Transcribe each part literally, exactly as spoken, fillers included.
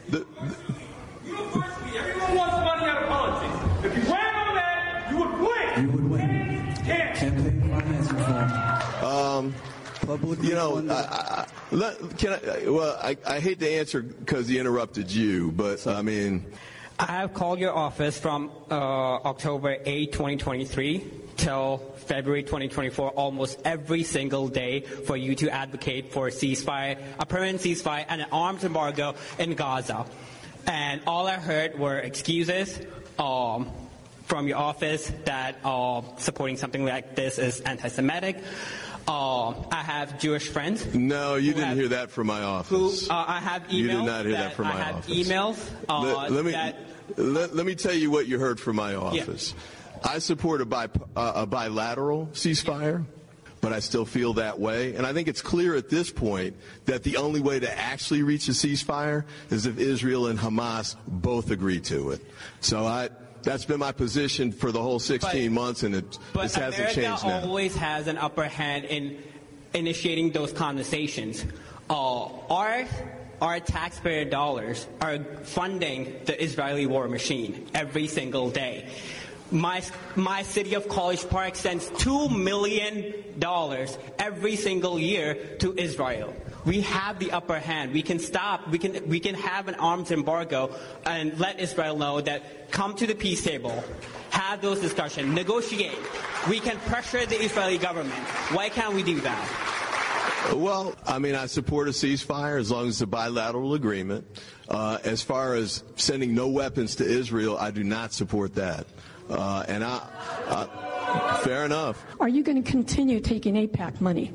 the, the University, everyone wants money out of politics. If you ran on that, you would win. You would win. Can't. Campaign finance reform. Um, Public you know, I, I, let, can I, well, I, I hate to answer because he interrupted you, but I mean. I have called your office from uh, October eighth, twenty twenty-three till February twenty twenty-four, almost every single day for you to advocate for a ceasefire, a permanent ceasefire, and an arms embargo in Gaza. And all I heard were excuses um, from your office that uh, supporting something like this is anti-Semitic. Uh, I have Jewish friends. No, you didn't have, hear that from my office. Who, uh, I have emails. You did not hear that, that from my I have office. emails uh, let, let me that... let, let me tell you what you heard from my office. Yeah. I support a, bi, uh, a bilateral ceasefire, but I still feel that way. And I think it's clear at this point that the only way to actually reach a ceasefire is if Israel and Hamas both agree to it. So I... That's been my position for the whole sixteen but, months, and it but this hasn't America changed now. always has an upper hand in initiating those conversations. Uh, our our taxpayer dollars are funding the Israeli war machine every single day. My my city of College Park sends two million dollars every single year to Israel. We have the upper hand. We can stop. We can we can have an arms embargo and let Israel know that come to the peace table, have those discussions, negotiate. We can pressure the Israeli government. Why can't we do that? Well, I mean, I support a ceasefire as long as it's a bilateral agreement. Uh, as far as sending no weapons to Israel, I do not support that. Uh, and I, uh, fair enough. Are you going to continue taking AIPAC money?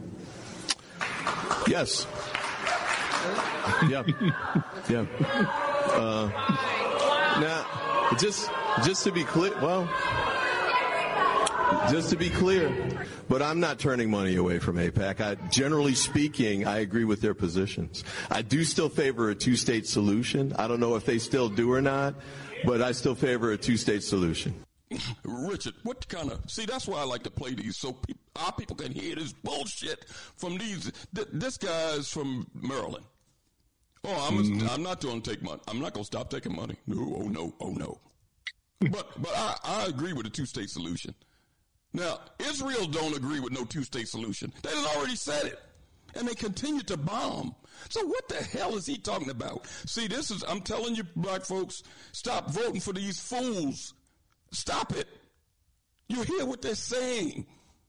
Yes. Yeah. Yeah. Uh, now, just just to be clear, well, just to be clear, but I'm not turning money away from AIPAC. I, generally speaking, I agree with their positions. I do still favor a two-state solution. I don't know if they still do or not, but I still favor a two-state solution. Richard, what kind of, see, that's why I like to play these so pe- our people can hear this bullshit from these, th- this guy is from Maryland. Oh, I'm mm-hmm. a, I'm not going to take money. I'm not going to stop taking money. No, oh no, oh no. but but I, I agree with the two-state solution. Now, Israel don't agree with no two-state solution. They done already said it. And they continue to bomb. So what the hell is he talking about? See, this is, I'm telling you, black folks, stop voting for these fools. Stop it. You hear what they're saying.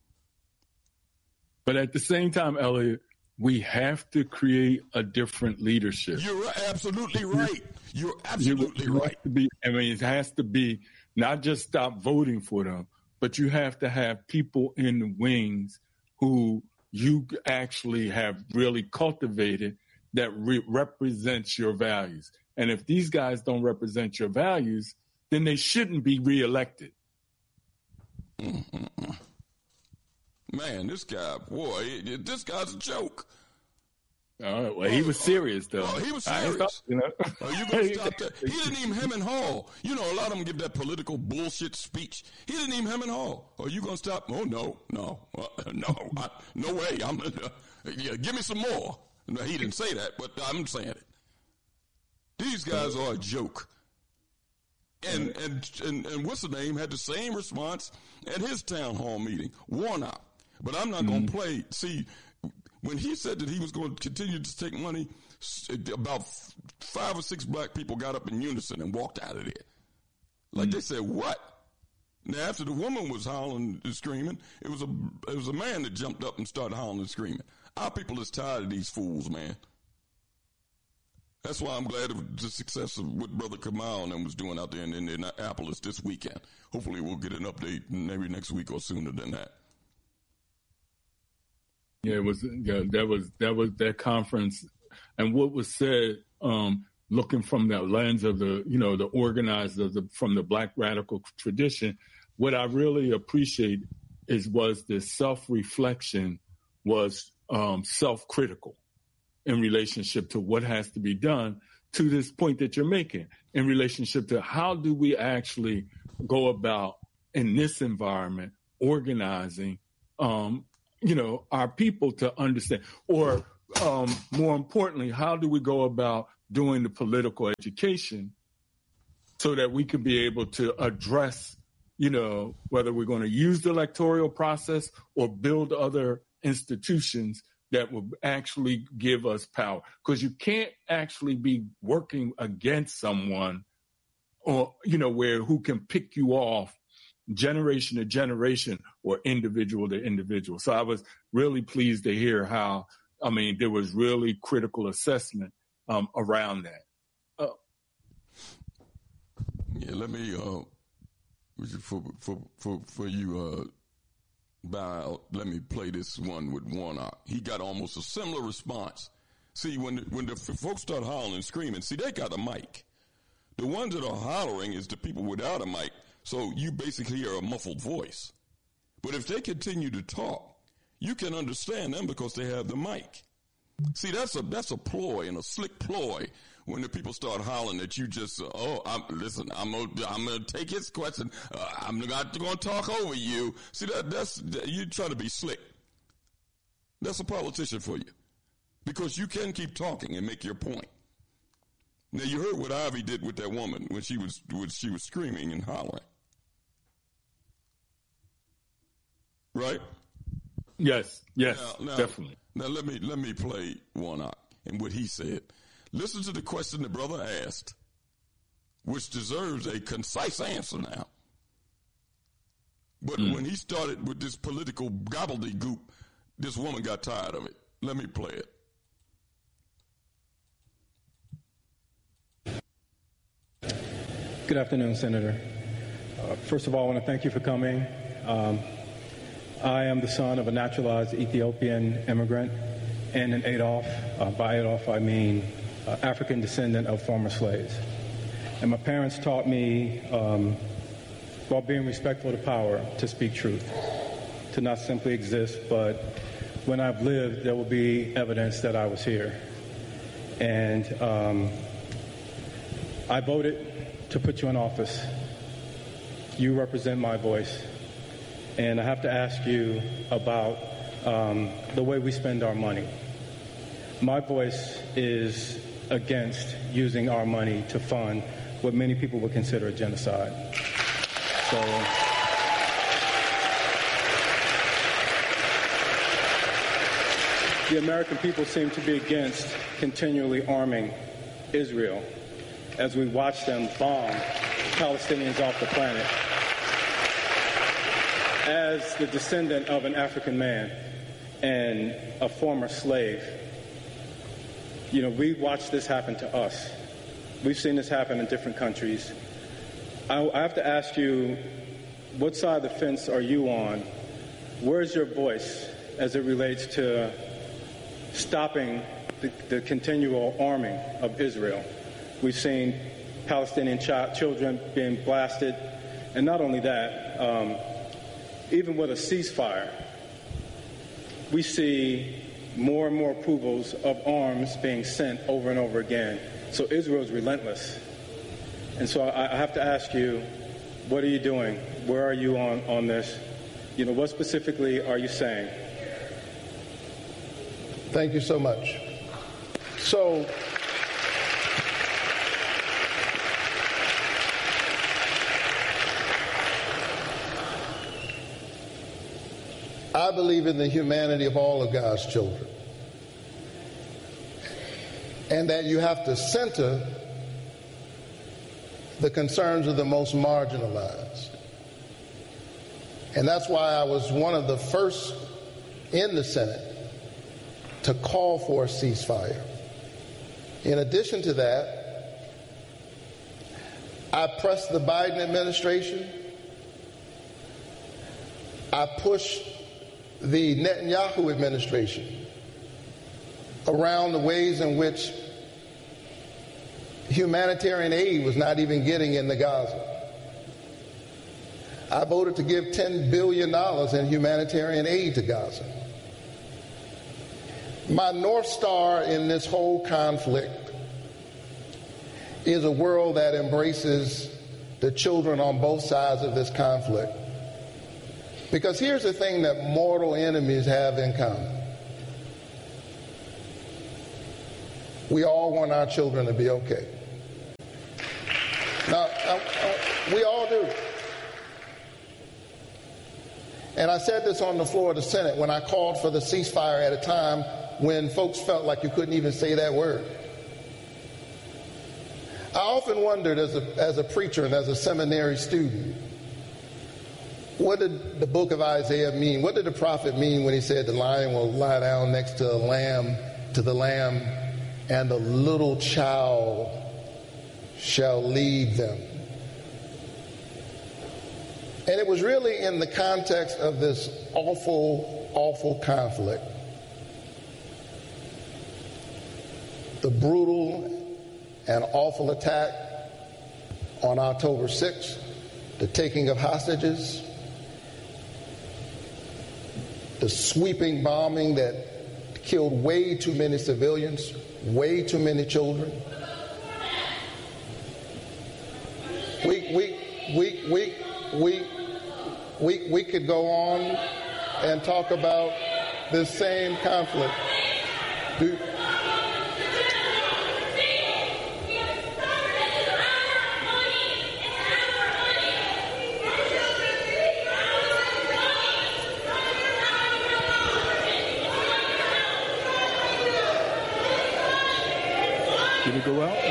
But at the same time, Elliot, we have to create a different leadership. You're absolutely right. You're absolutely you, right. To be, I mean, it has to be not just stop voting for them, but you have to have people in the wings who you actually have really cultivated that re- represents your values. And if these guys don't represent your values, then they shouldn't be reelected. Mm-hmm. Man, this guy, boy, this guy's a joke. All right, well, he was serious, though. Oh, he was serious. Thought, you know. Are you going to stop that? He didn't even hem and haw. You know, a lot of them give that political bullshit speech. He didn't even hem and haw. Are you going to stop? Oh, no, no, uh, no, I, no way. I'm uh, yeah, give me some more. No, he didn't say that, but I'm saying it. These guys are a joke. And, and, and, and what's the name had the same response at his town hall meeting. Warnock. But I'm not mm-hmm. going to play. See, when he said that he was going to continue to take money, about five or six black people got up in unison and walked out of there. Like mm-hmm. they said, what? Now, after the woman was howling and screaming, it was a it was a man that jumped up and started howling and screaming. Our people is tired of these fools, man. That's why I'm glad of the success of what Brother Kamal and them was doing out there in Indianapolis this weekend. Hopefully we'll get an update maybe next week or sooner than that. Yeah, it was. Yeah, that was that was that conference, and what was said, um, looking from the lens of the, you know, the organizers the, from the Black radical tradition. What I really appreciate is was the self-reflection was um, self-critical in relationship to what has to be done to this point that you're making in relationship to how do we actually go about in this environment organizing, um, you know, our people to understand, or um, more importantly, how do we go about doing the political education so that we can be able to address, you know, whether we're going to use the electoral process or build other institutions that will actually give us power. Because you can't actually be working against someone or, you know, where who can pick you off generation to generation or individual to individual. So I was really pleased to hear how, I mean, there was really critical assessment um, around that. Uh, yeah, let me, uh, for, for, for, for you, uh, Bow, let me play this one with Warnock. He got almost a similar response. See, when the, when the f- folks start hollering and screaming, see, they got a mic. The ones that are hollering is the people without a mic, so you basically hear a muffled voice. But if they continue to talk, you can understand them because they have the mic. See, that's a that's a ploy and a slick ploy when the people start hollering that you just, uh, oh, I'm, listen, I'm gonna, I'm gonna take his question. Uh, I'm not gonna talk over you. See, that that's that, you try to be slick. That's a politician for you, because you can keep talking and make your point. Now you heard what Ivy did with that woman when she was when she was screaming and hollering, right? Yes, yes, now, now, definitely. Now let me let me play Warnock and what he said. Listen to the question the brother asked, which deserves a concise answer now. But mm. when he started with this political gobbledygook, this woman got tired of it. Let me play it. Good afternoon, Senator. Uh, first of all, I want to thank you for coming. Um, I am the son of a naturalized Ethiopian immigrant and an Adolf. Uh, by Adolf, I mean uh, African descendant of former slaves. And my parents taught me, um, while being respectful to power, to speak truth, to not simply exist, but when I've lived, there will be evidence that I was here. And um, I voted to put you in office. You represent my voice. And I have to ask you about um, the way we spend our money. My voice is against using our money to fund what many people would consider a genocide. So, the American people seem to be against continually arming Israel as we watch them bomb Palestinians off the planet. As the descendant of an African man and a former slave, you know, we watched this happen to us. We've seen this happen in different countries. I, I have to ask you, what side of the fence are you on? Where's your voice as it relates to stopping the, the continual arming of Israel? We've seen Palestinian ch- children being blasted, and not only that, um, even with a ceasefire, we see more and more approvals of arms being sent over and over again. So Israel is relentless. And so I, I have to ask you, what are you doing? Where are you on, on this? You know, what specifically are you saying? Thank you so much. So, I believe in the humanity of all of God's children, and that you have to center the concerns of the most marginalized. And that's why I was one of the first in the Senate to call for a ceasefire. In addition to that, I pressed the Biden administration. I pushed the Netanyahu administration around the ways in which humanitarian aid was not even getting into Gaza. I voted to give ten billion dollars in humanitarian aid to Gaza. My North Star in this whole conflict is a world that embraces the children on both sides of this conflict. Because here's the thing that mortal enemies have in common. We all want our children to be okay. Now, I, I, we all do. And I said this on the floor of the Senate when I called for the ceasefire at a time when folks felt like you couldn't even say that word. I often wondered as a, as a preacher and as a seminary student, what did the book of Isaiah mean? What did the prophet mean when he said the lion will lie down next to the lamb, to the lamb, and the little child shall lead them? And it was really in the context of this awful, awful conflict. The brutal and awful attack on October sixth, the taking of hostages, the sweeping bombing that killed way too many civilians, way too many children. We, we, we, we, we, we, we could go on and talk about this same conflict. Do, Did it go out?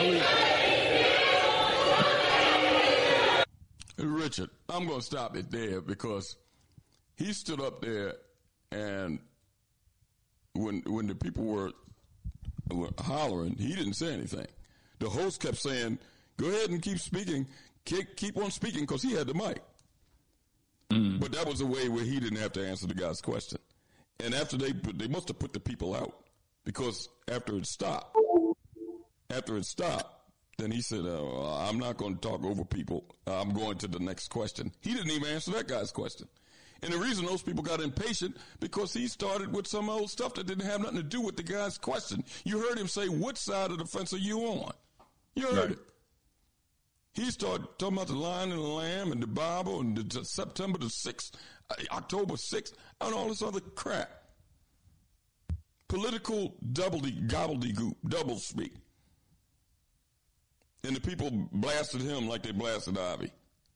Richard, I'm going to stop it there because he stood up there and when when the people were, were hollering, he didn't say anything. The host kept saying, go ahead and keep speaking, keep, keep on speaking because he had the mic. Mm. But that was a way where he didn't have to answer the guy's question. And after they, they must have put the people out because after it stopped, After it stopped, then he said, uh, I'm not going to talk over people. I'm going to the next question. He didn't even answer that guy's question. And the reason those people got impatient, because he started with some old stuff that didn't have nothing to do with the guy's question. You heard him say, what side of the fence are you on? You heard right. it. He started talking about the lion and the lamb and the Bible and the, the September the sixth, uh, October sixth, and all this other crap. Political double-gobbledygook, double speak. And the people blasted him like they blasted Ivy.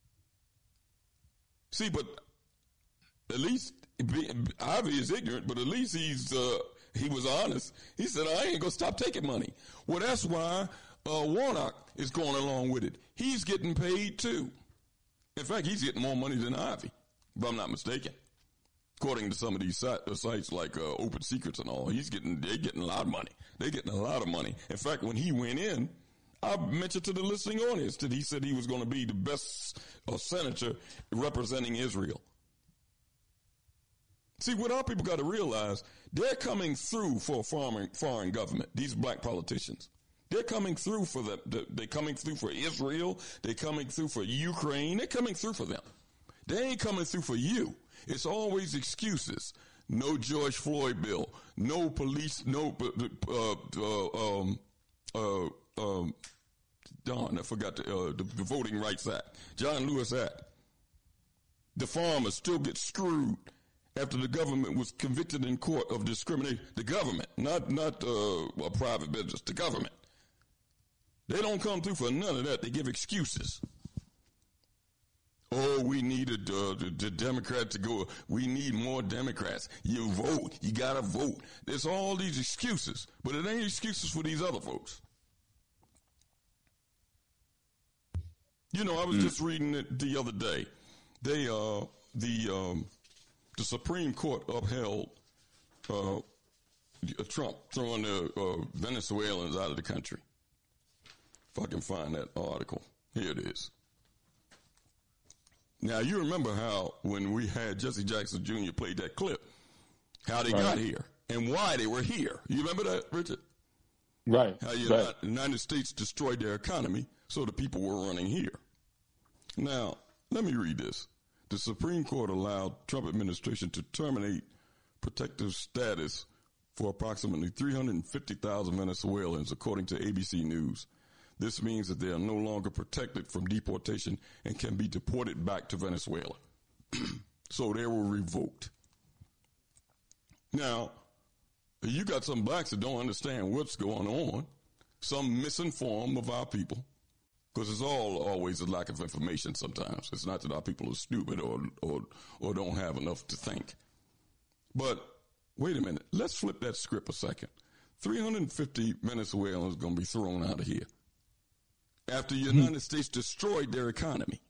See, but at least Ivy is ignorant, but at least he's uh, he was honest. He said, I ain't going to stop taking money. Well, that's why uh, Warnock is going along with it. He's getting paid, too. In fact, he's getting more money than Ivy, if I'm not mistaken. According to some of these sites like uh, Open Secrets and all, he's getting, they're getting a lot of money. They're getting a lot of money. In fact, when he went in, I mentioned to the listening audience that he said he was going to be the best uh, senator representing Israel. See, what our people got to realize, they're coming through for a foreign, foreign government, these black politicians. They're coming through for them. They're coming through for Israel. They're coming through for Ukraine. They're coming through for them. They ain't coming through for you. It's always excuses. No George Floyd bill. No police. No, uh, uh, um, uh, Um, darn, I forgot the, uh, the, the Voting Rights Act, John Lewis Act. The farmers still get screwed after the government was convicted in court of discrimination. The government, not not uh, a private business, the government. They don't come through for none of that. They give excuses. Oh, we needed uh, the, the Democrats to go. We need more Democrats. You vote. You got to vote. There's all these excuses, but it ain't excuses for these other folks. You know, I was mm. just reading it the other day. They, uh, the, um, the Supreme Court upheld, uh, Trump throwing the, uh, Venezuelans out of the country. If I can find that article. Here it is. Now, you remember how when we had Jesse Jackson Junior played that clip, how they right. got here and why they were here. You remember that, Richard? Right. How you right. the United States destroyed their economy, so the people were running here. Now, let me read this. The Supreme Court allowed Trump administration to terminate protective status for approximately three hundred fifty thousand Venezuelans, according to A B C News. This means that they are no longer protected from deportation and can be deported back to Venezuela. So they were revoked. Now, you got some blacks that don't understand what's going on. some misinformed of our people, because it's all always a lack of information sometimes. It's not that our people are stupid or, or, or don't have enough to think. But wait a minute. Let's flip that script a second. three hundred fifty Venezuelans are going to be thrown out of here after the United mm-hmm. States destroyed their economy.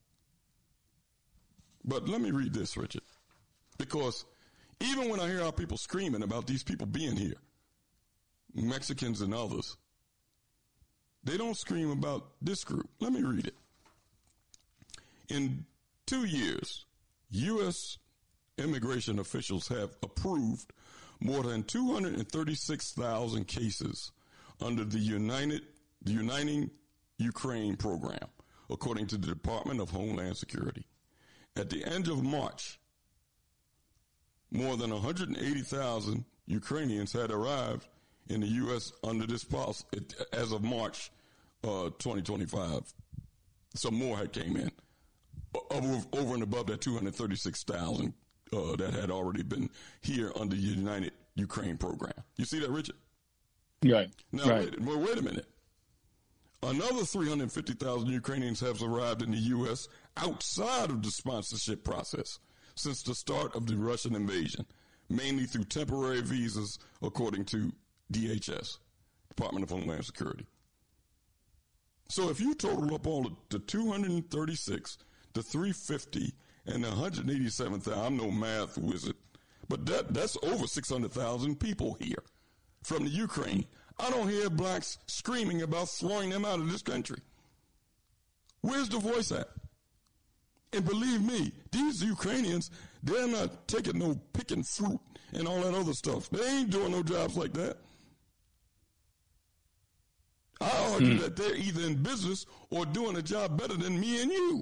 But let me read this, Richard, because even when I hear our people screaming about these people being here, Mexicans and others, they don't scream about this group. Let me read it. In two years, U S immigration officials have approved more than two hundred thirty-six thousand cases under the United, the Uniting Ukraine program, according to the Department of Homeland Security. At the end of March, more than one hundred eighty thousand Ukrainians had arrived in the U S under this policy as of March uh, twenty twenty-five. Some more had came in over, over and above that two hundred thirty-six thousand uh, that had already been here under the United Ukraine program. You see that, Richard? Right. Now, right. Wait, well, wait a minute. Another three hundred fifty thousand Ukrainians have arrived in the U S outside of the sponsorship process since the start of the Russian invasion, mainly through temporary visas, according to D H S, Department of Homeland Security. So if you total up all the two hundred thirty-six, the three hundred fifty, and the one hundred eighty-seven thousand, I'm no math wizard, but that, that's over six hundred thousand people here from the Ukraine. I don't hear blacks screaming about throwing them out of this country. Where's the voice at? And believe me, these Ukrainians, they're not taking no picking fruit and all that other stuff. They ain't doing no jobs like that. I argue hmm. that they're either in business or doing a job better than me and you.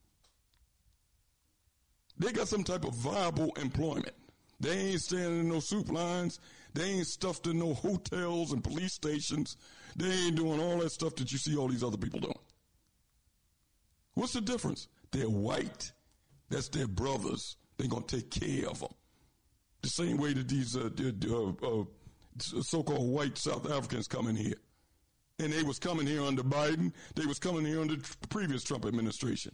They got some type of viable employment. They ain't standing in no soup lines. They ain't stuffed in no hotels and police stations. They ain't doing all that stuff that you see all these other people doing. What's the difference? They're white. That's their brothers. They're going to take care of them. The same way that these uh, uh, uh, so-called white South Africans come in here. And they was coming here under Biden. They was coming here under the previous Trump administration.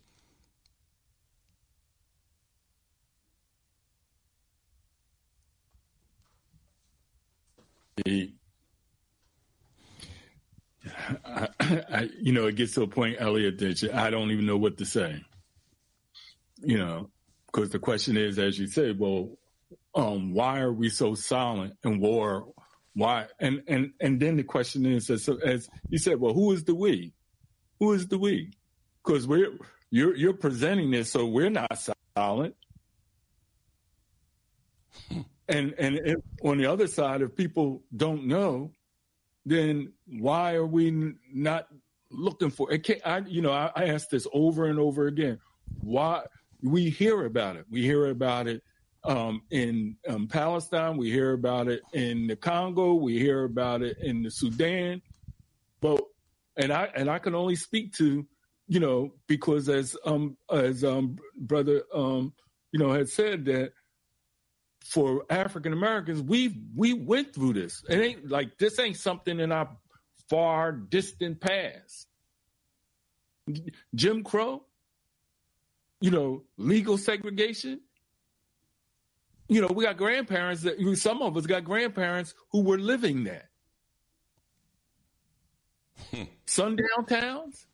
I, I, you know, it gets to a point, Elliot, that I don't even know what to say. You know, because the question is, as you said, well, um, why are we so silent in war? Why? And and and then the question is, as, as you said, well, who is the we? Who is the we? Because we're you're you're presenting this, so we're not silent. And and if, on the other side, if people don't know, then why are we not looking for it? Can't, I, you know, I, I ask this over and over again. Why we hear about it? We hear about it um, in um, Palestine. We hear about it in the Congo. We hear about it in the Sudan. But and I and I can only speak to, you know, because as um as um brother um you know had said that. For African Americans, we we went through this. It ain't like this ain't something in our far distant past. Jim Crow, you know, legal segregation. You know, we got grandparents that some of us got grandparents who were living that. Sundown towns.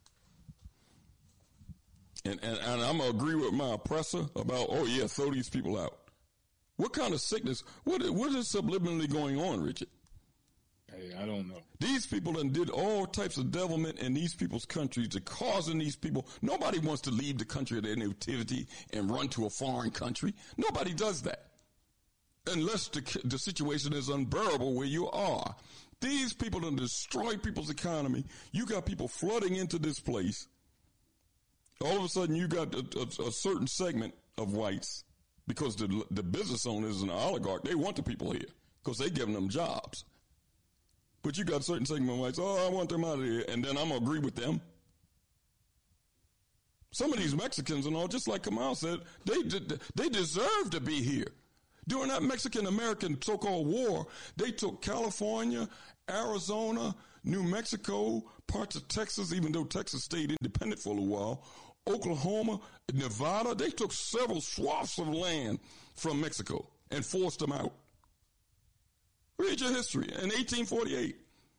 And, and and I'm gonna agree with my oppressor about, oh yeah, throw these people out. What kind of sickness? What what is subliminally going on, Richard? Hey, I don't know. These people done did all types of devilment in these people's countries to causing these people. Nobody wants to leave the country of their nativity and run to a foreign country. Nobody does that. Unless the, the situation is unbearable where you are. These people done destroy people's economy. You got people flooding into this place. All of a sudden you got a, a, a certain segment of whites. Because the the business owners and the oligarch, they want the people here because they're giving them jobs. But you got certain segment of whites, oh, I want them out of here, and then I'm going to agree with them. Some of these Mexicans and all, just like Kamal said, they they deserve to be here. During that Mexican-American so-called war, they took California, Arizona, New Mexico, parts of Texas, even though Texas stayed independent for a little while, Oklahoma, Nevada, they took several swaths of land from Mexico and forced them out. Read your history in eighteen forty-eight.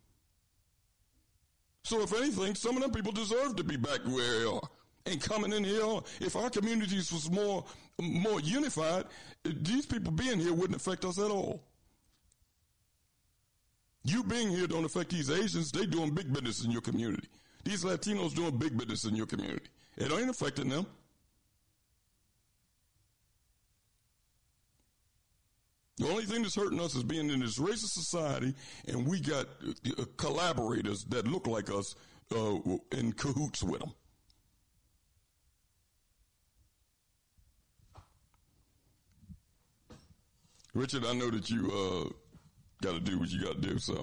So if anything, some of them people deserve to be back where they are. And coming in here, if our communities was more, more unified, these people being here wouldn't affect us at all. You being here don't affect these Asians. They doing big business in your community. These Latinos doing big business in your community. It ain't affecting them. The only thing that's hurting us is being in this racist society, and we got uh, collaborators that look like us uh, in cahoots with them. Richard, I know that you uh, got to do what you got to do. So,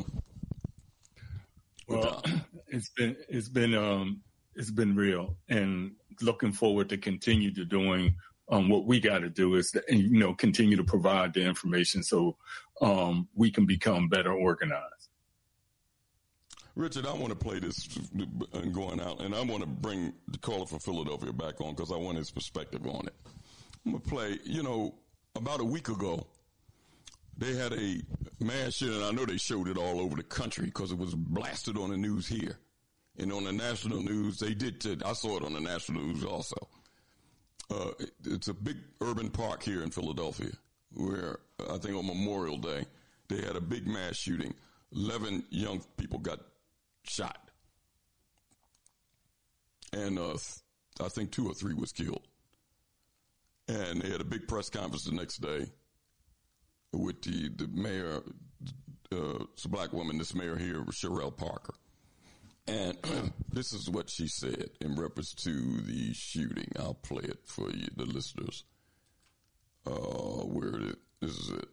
well, it's been it's been um, it's been real, and looking forward to continue to doing. Um, what we got to do is, to, you know, continue to provide the information so um, we can become better organized. Richard, I want to play this and going out, and I want to bring the caller for Philadelphia back on because I want his perspective on it. I'm going to play, you know, about a week ago, they had a mass shooting, and I know they showed it all over the country because it was blasted on the news here. And on the national news, they did, t- I saw it on the national news also. Uh, it, it's a big urban park here in Philadelphia where I think on Memorial Day, they had a big mass shooting. eleven young people got shot. And uh, I think two or three was killed. And they had a big press conference the next day with the, the mayor, uh, it's a black woman, this mayor here, Sherelle Parker. And this is what she said in reference to the shooting. I'll play it for you, the listeners. Uh, where it is. This is it.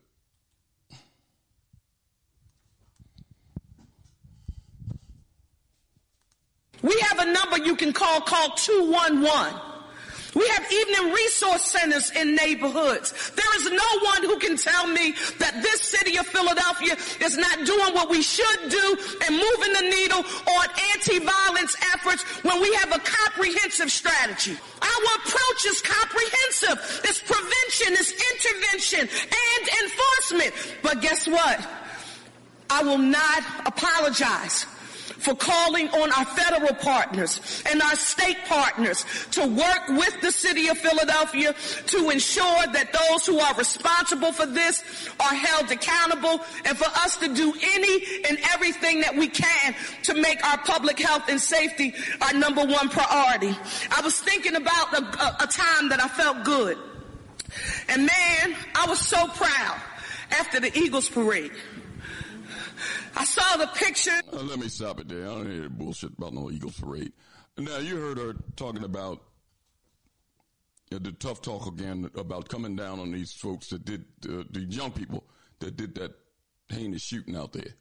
We have a number you can call, call two one one. We have evening resource centers in neighborhoods. There is no one who can tell me that this city of Philadelphia is not doing what we should do and moving the needle on anti-violence efforts when we have a comprehensive strategy. Our approach is comprehensive. It's prevention, it's intervention, and enforcement. But guess what? I will not apologize for calling on our federal partners and our state partners to work with the city of Philadelphia to ensure that those who are responsible for this are held accountable, and for us to do any and everything that we can to make our public health and safety our number one priority. I was thinking about a, a, a time that I felt good. And man, I was so proud after the Eagles parade. I saw the picture. Uh, let me stop it there. I don't hear bullshit about no Eagles parade. Now, you heard her talking about uh, the tough talk again about coming down on these folks that did, uh, the young people that did that heinous shooting out there.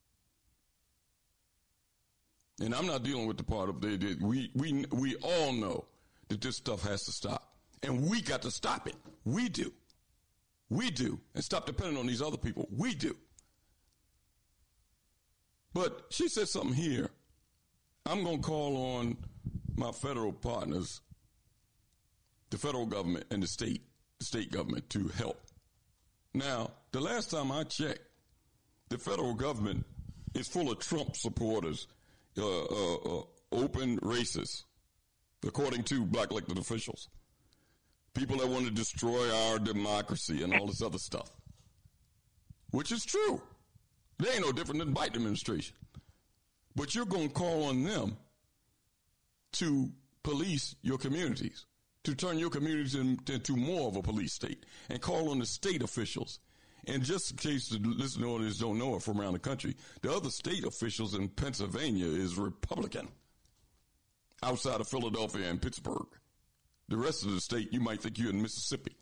And I'm not dealing with the part of they did. We, we, we all know that this stuff has to stop. And we got to stop it. We do. We do. And stop depending on these other people. We do. But she said something here. I'm going to call on my federal partners, the federal government and the state, the state government to help. Now, the last time I checked, the federal government is full of Trump supporters, uh, uh, uh, open racists, according to black elected officials. People that want to destroy our democracy and all this other stuff, which is true. They ain't no different than the Biden administration. But you're going to call on them to police your communities, to turn your communities into more of a police state, and call on the state officials. And just in case the listening audience don't know it from around the country, the other state officials in Pennsylvania is Republican, outside of Philadelphia and Pittsburgh. The rest of the state, you might think you're in Mississippi.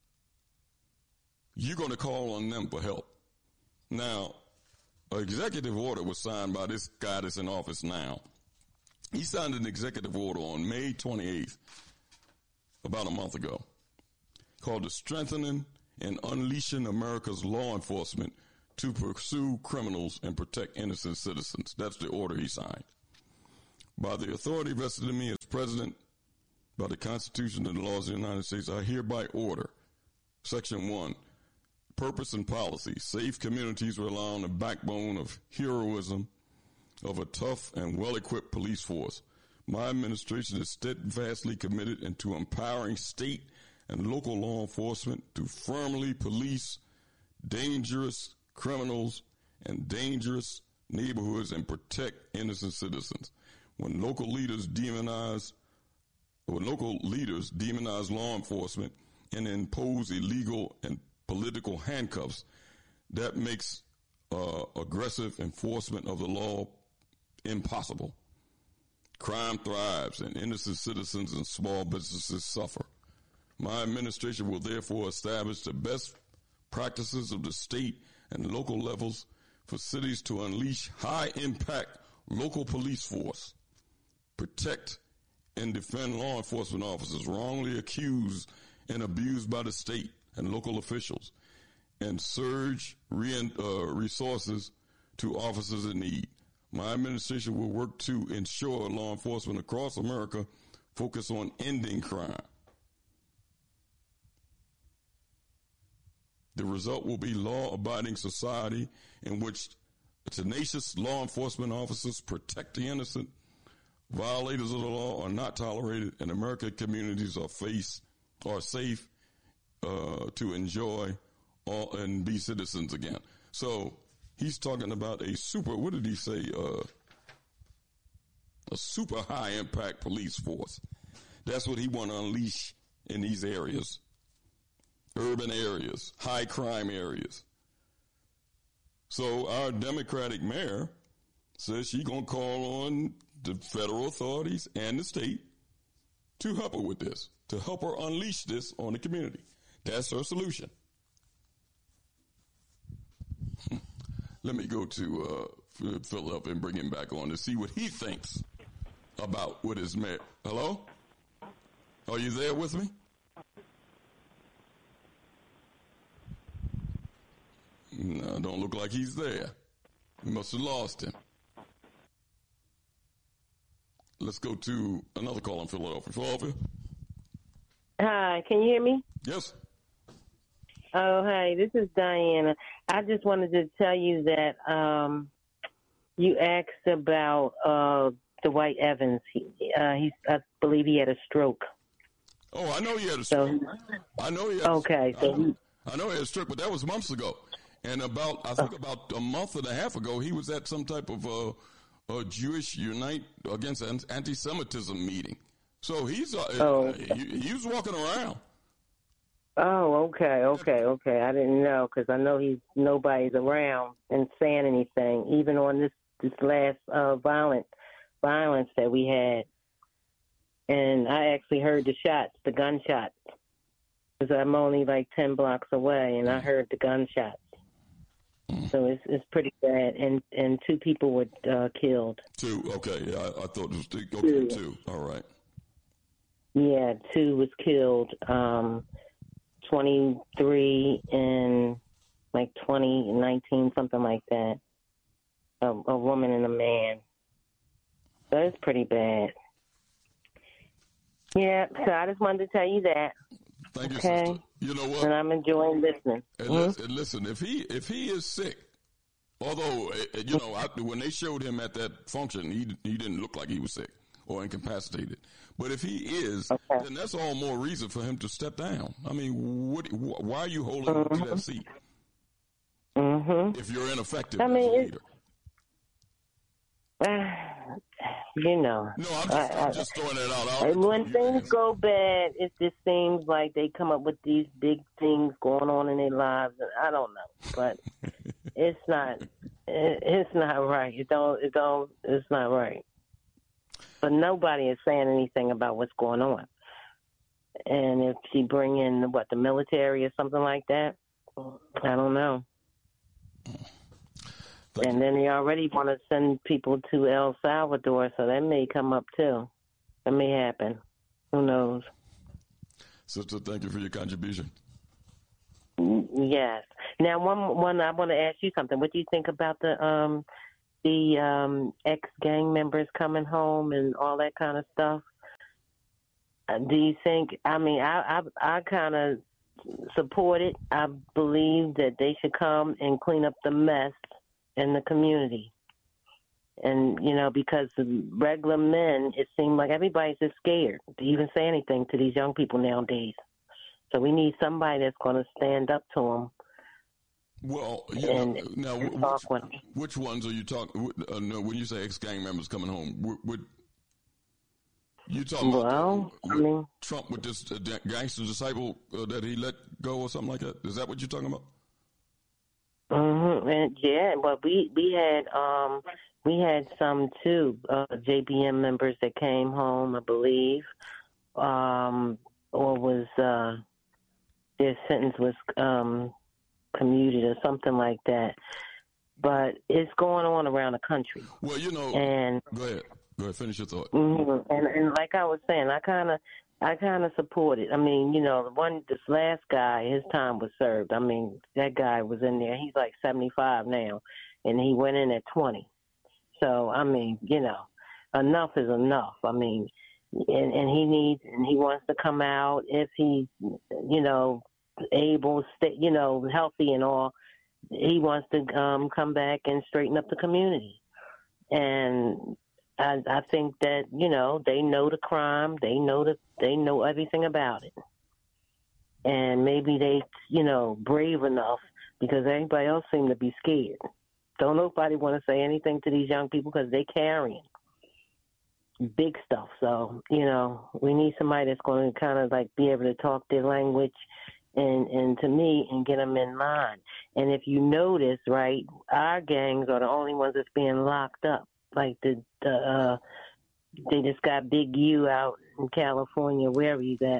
You're going to call on them for help. Now, an executive order was signed by this guy that's in office now. He signed an executive order on May twenty-eighth, about a month ago, called the Strengthening and Unleashing America's Law Enforcement to pursue criminals and protect innocent citizens. That's the order he signed. By the authority vested in me as president, by the Constitution and the laws of the United States, I hereby order, Section one, purpose and policy. Safe communities rely on the backbone of heroism of a tough and well-equipped police force. My administration is steadfastly committed into empowering state and local law enforcement to firmly police dangerous criminals and dangerous neighborhoods and protect innocent citizens. When local leaders demonize, when local leaders demonize law enforcement and impose illegal and political handcuffs, that makes uh, aggressive enforcement of the law impossible. Crime thrives and innocent citizens and small businesses suffer. My administration will therefore establish the best practices of the state and local levels for cities to unleash high-impact local police force, protect and defend law enforcement officers wrongly accused and abused by the state and local officials, and surge re- uh, resources to officers in need. My administration will work to ensure law enforcement across America focus on ending crime. The result will be law-abiding society in which tenacious law enforcement officers protect the innocent. Violators of the law are not tolerated, and American communities are face are safe uh, to enjoy all and be citizens again. So he's talking about a super. What did he say? Uh, a super high impact police force. That's what he want to unleash in these areas. Urban areas, high crime areas. So our Democratic mayor says she's going to call on the federal authorities and the state to help her with this, to help her unleash this on the community. That's her solution. Let me go to uh, Philip and bring him back on to see what he thinks about what his mayor. Hello? Are you there with me? No, don't look like he's there. We must have lost him. Let's go to another call in Philadelphia. Philadelphia? Hi, can you hear me? Yes. Oh, hey, this is Diana. I just wanted to tell you that um, you asked about uh, Dwight Evans. He, uh, he's, I believe he had a stroke. Oh, I know he had a stroke. So, I know he had okay, a so stroke. I, I know he had a stroke, but that was months ago. And about, I think about a month and a half ago, he was at some type of uh, a Jewish Unite Against Anti-Semitism meeting. So he's uh, oh. he, he was walking around. Oh, okay, okay, okay. I didn't know because I know he's nobody's around and saying anything, even on this this last uh, violent violence that we had. And I actually heard the shots, the gunshots, because I'm only like ten blocks away, and I heard the gunshots. So it's it's pretty bad, and and two people were uh, killed. Two, okay. Yeah, I, I thought it was okay, two. two. All right. Yeah, two was killed. Um, twenty-three and like twenty, nineteen, something like that. A, a woman and a man. So it's pretty bad. Yeah, so I just wanted to tell you that. Thank you, okay? sister. You know what? And I'm enjoying listening. And, mm-hmm. listen, and listen, if he if he is sick, although you know I, when they showed him at that function, he he didn't look like he was sick or incapacitated. But if he is, okay. then that's all more reason for him to step down. I mean, what? Why are you holding mm-hmm. him to that seat? Mm-hmm. If you're ineffective I mean, as a leader. Uh, you know. No, I'm just, I, I'm just throwing that out. I'll when things go bad, it just seems like they come up with these big things going on in their lives. And I don't know, but it's not. It, it's not right. It don't. It don't. It's not right. But nobody is saying anything about what's going on. And if she bring in what the military or something like that, I don't know. And then they already want to send people to El Salvador, so that may come up too. That may happen. Who knows? Sister, thank you for your contribution. Yes. Now, one one I want to ask you something. What do you think about the um the um ex gang members coming home and all that kind of stuff? Uh, do you think? I mean, I I, I kind of support it. I believe that they should come and clean up the mess in the community. And, you know, because the regular men, it seems like everybody's just scared to even say anything to these young people nowadays. So we need somebody that's going to stand up to them. Well, you and, know, now, and which, which ones are you talking? Uh, no, when you say ex-gang members coming home, what, what you talking well, about? I mean, Trump with this uh, gangster disciple uh, that he let go or something like that? Is that what you're talking about? Mm-hmm. And yeah, but we we had um we had some too uh, J B M members that came home, I believe, um, or was uh, their sentence was um, commuted or something like that. But it's going on around the country. Well, you know, and go ahead, go ahead, finish your thought. Mm-hmm. And and like I was saying, I kind of. I kind of support it. I mean, you know, the one, this last guy, his time was served. I mean, that guy was in there. He's like seventy-five now, and he went in at twenty. So, I mean, you know, enough is enough. I mean, and, and he needs, and he wants to come out if he's, you know, able, stay, you know, healthy and all. He wants to um, come back and straighten up the community. And I, I think that, you know, they know the crime. They know that they know everything about it. And maybe they, you know, brave enough because everybody else seems to be scared. Don't nobody want to say anything to these young people because they carrying big stuff. So, you know, we need somebody that's going to kind of like be able to talk their language and, and to me and get them in line. And if you notice, right, our gangs are the only ones that's being locked up. Like the, the uh, they just got Big U out in California, wherever he's at,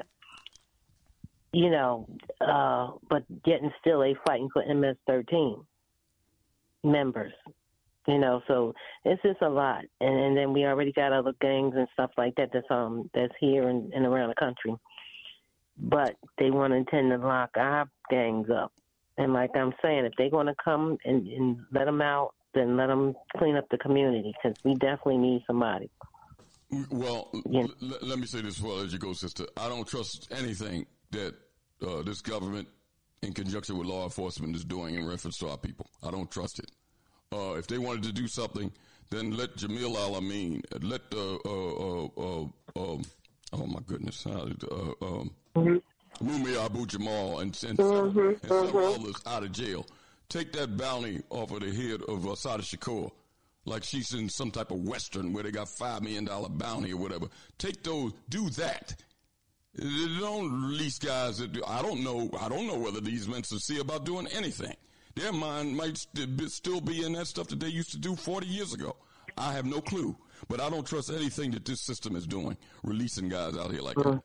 you know, uh, but getting still they fighting for M S thirteen members, you know, so it's just a lot. And, and then we already got other gangs and stuff like that that's, um, that's here and, and around the country. But they want to intend to lock our gangs up. And like I'm saying, if they're going to come and, and let them out, then let them clean up the community because we definitely need somebody. Well, yeah. l- l- let me say this as well as you go, sister. I don't trust anything that uh, this government, in conjunction with law enforcement, is doing in reference to our people. I don't trust it. Uh, if they wanted to do something, then let Jamil Al-Amin, let uh, uh, uh, uh, um, oh my goodness, uh, um, mm-hmm. Mumia Abu-Jamal and, and, mm-hmm. and several mm-hmm. others out of jail. Take that bounty off of the head of uh, Sada Shakur, like she's in some type of Western where they got five million dollars bounty or whatever. Take those, do that. Don't release guys that do, I don't know, I don't know whether these men sincere about doing anything. Their mind might st- still be in that stuff that they used to do forty years ago. I have no clue, but I don't trust anything that this system is doing, releasing guys out here like that.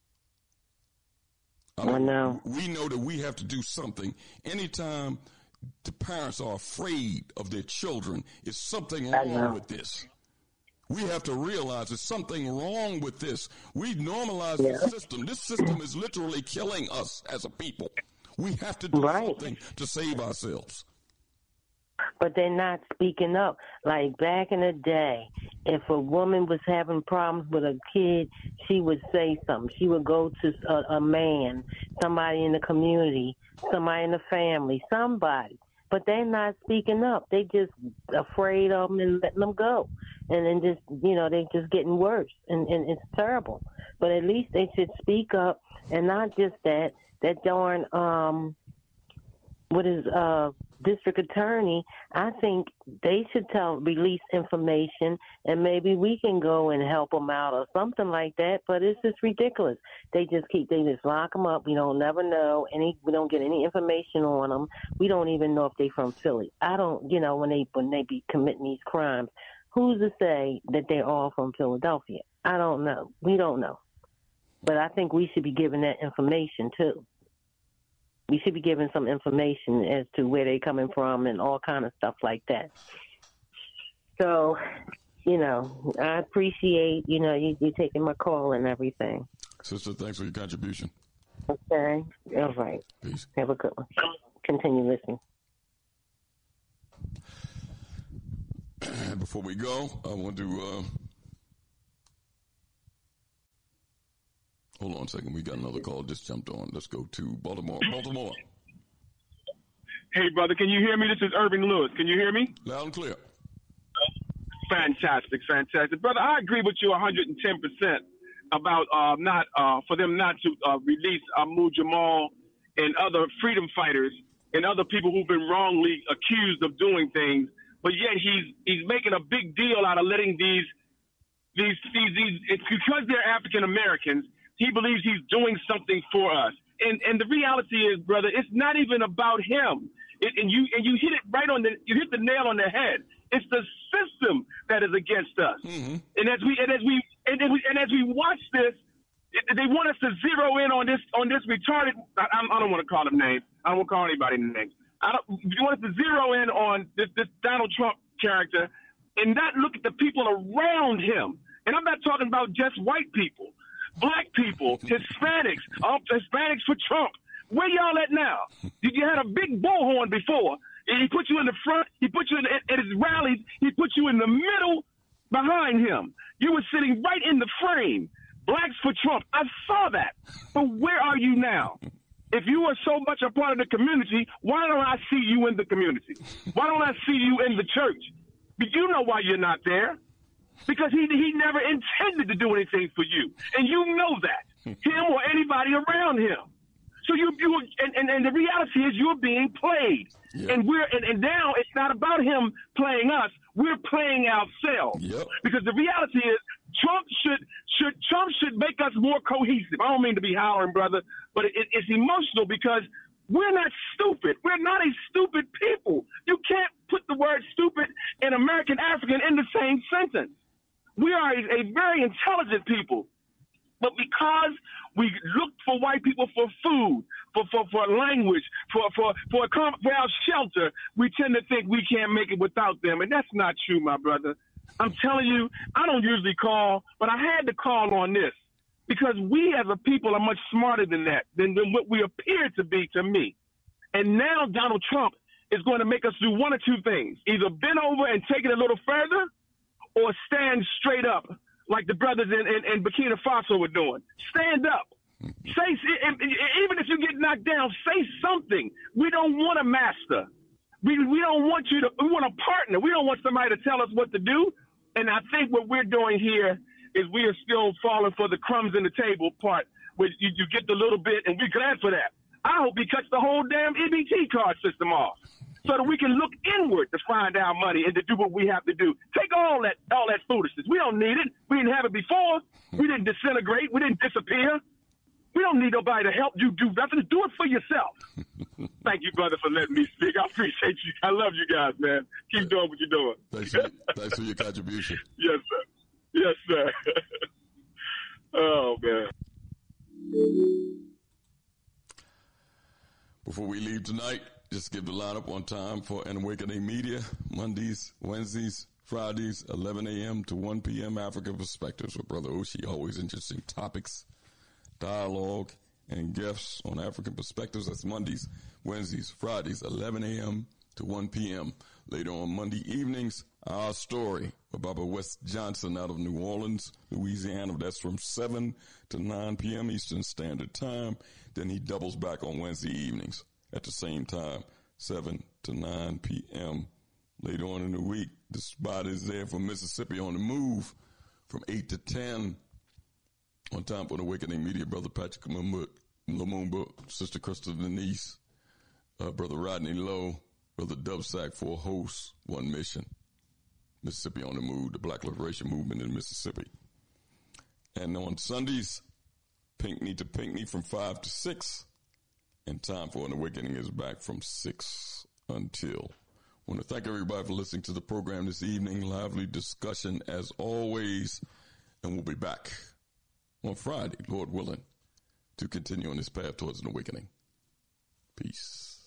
I mean, I know. We know that we have to do something. Anytime the parents are afraid of their children, is something wrong with this. We have to realize there's something wrong with this. We normalize yeah. the system. This system is literally killing us as a people. We have to do right. something to save ourselves. But they're not speaking up. Like back in the day, if a woman was having problems with a kid, she would say something. She would go to a, a man, somebody in the community, somebody in the family, somebody. But they're not speaking up. They just afraid of them and letting them go. And then just, you know, they're just getting worse. And, and it's terrible. But at least they should speak up. And not just that, that darn, um, what is, uh, district attorney, I think they should tell, release information, and maybe we can go and help them out or something like that. But it's just ridiculous. They just keep, they just lock them up. We don't never know any, we don't get any information on them. We don't even know if they from Philly. I don't, you know, when they, when they be committing these crimes, who's to say that they're all from Philadelphia? I don't know. We don't know. But I think we should be given that information too. We should be given some information as to where they're coming from and all kind of stuff like that. So, you know, I appreciate, you know, you, you taking my call and everything. Sister, thanks for your contribution. Okay. All right. Peace. Have a good one. continue listening. Before we go, I want to uh, hold on a second. We got another call just jumped on. Let's go to Baltimore. Baltimore. Hey, brother, can you hear me? This is Irving Lewis. Can you hear me? Loud and clear. Fantastic, fantastic. Brother, I agree with you one hundred ten percent about uh, not uh, for them not to uh, release Abu Jamal and other freedom fighters and other people who've been wrongly accused of doing things. But yet he's he's making a big deal out of letting these these these, these it's because they're African Americans. He believes he's doing something for us. And and the reality is, brother, it's not even about him. It, and you and you hit it right on the you hit the nail on the head. It's the system that is against us. Mm-hmm. And as we and as we and as we and as we watch this, it, they want us to zero in on this on this retarded. I, I don't want to call him names. I don't want to call anybody names. I don't. You want us to zero in on this this Donald Trump character and not look at the people around him. And I'm not talking about just white people, black people, Hispanics, uh, Hispanics for Trump. Where y'all at now? You had a big bullhorn before. And he put you in the front. He put you in at his rallies. He put you in the middle behind him. You were sitting right in the frame. Blacks for Trump. I saw that. But where are you now? If you are so much a part of the community, why don't I see you in the community? Why don't I see you in the church? But you know why you're not there. Because he he never intended to do anything for you. And you know that. Him or anybody around him. So you, you and, and, and the reality is you're being played. Yep. And we're and, and now it's not about him playing us. We're playing ourselves. Yep. Because the reality is Trump should should Trump should make us more cohesive. I don't mean to be hollering, brother, but it, it's emotional because we're not stupid. We're not a stupid people. You can't put the word stupid and American African in the same sentence. We are a, a very intelligent people. But because we look for white people for food, for, for, for language, for, for, for, for our shelter, we tend to think we can't make it without them. And that's not true, my brother. I'm telling you, I don't usually call, but I had to call on this because we as a people are much smarter than that, than, than what we appear to be to me. And now Donald Trump is going to make us do one or two things, either bend over and take it a little further or stand straight up like the brothers in, in, in Burkina Faso were doing. Stand up. Say, even if you get knocked down, say something. We don't want a master. We we don't want you to, we want a partner. We don't want somebody to tell us what to do. And I think what we're doing here is we are still falling for the crumbs in the table part, where you, you get the little bit, and we're glad for that. I hope he cuts the whole damn E B T card system off, so that we can look inward to find our money and to do what we have to do. Take all that all that foolishness. We don't need it. We didn't have it before. We didn't disintegrate. We didn't disappear. We don't need nobody to help you do nothing. Do it for yourself. Thank you, brother, for letting me speak. I appreciate you. I love you guys, man. Keep doing what you're doing. Thanks for, thanks for your contribution. Yes, sir. Yes, sir. Oh, man. Before we leave tonight, just give the lineup one time for An Awakening Media, Mondays, Wednesdays, Fridays, eleven a.m. to one p.m. African Perspectives with Brother Oshi. Always interesting topics, dialogue, and guests on African Perspectives. That's Mondays, Wednesdays, Fridays, eleven a.m. to one p.m. Later on Monday evenings, Our Story with Baba West Johnson out of New Orleans, Louisiana. That's from seven to nine p.m. Eastern Standard Time. Then he doubles back on Wednesday evenings at the same time, seven to nine p.m. Later on in the week, the spot is there for Mississippi on the Move from eight to ten. On time for the Awakening Media, Brother Patrick Lumumba, Sister Crystal Denise, uh, Brother Rodney Lowe, Brother Dubsack, four hosts, one mission. Mississippi on the Move, the Black Liberation Movement in Mississippi. And on Sundays, Pinckney to Pinckney from five to six. And Time for an Awakening is back from six until. I want to thank everybody for listening to the program this evening. Lively discussion as always. And we'll be back on Friday, Lord willing, to continue on this path towards an awakening. Peace.